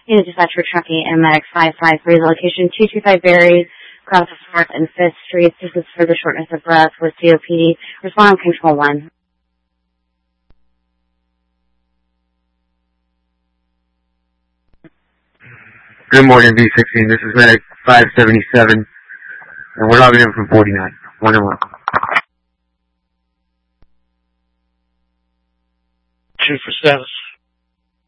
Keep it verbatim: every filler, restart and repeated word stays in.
Unit dispatcher tracking and medic five five three, location two two five Berry, across the fourth and fifth Streets. This is for the shortness of breath with C O P D. Respond control one. Good morning, B sixteen. This is medic five seventy-seven, and we're logging in from forty-nine. One and one. Two for status.